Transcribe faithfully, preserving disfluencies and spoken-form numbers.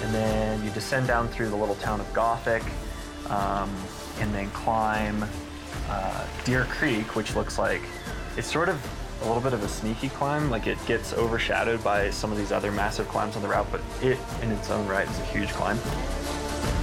and then you descend down through the little town of Gothic, um, and then climb uh, Deer Creek, which looks like it's sort of a little bit of a sneaky climb. Like, it gets overshadowed by some of these other massive climbs on the route, but it in its own right is a huge climb.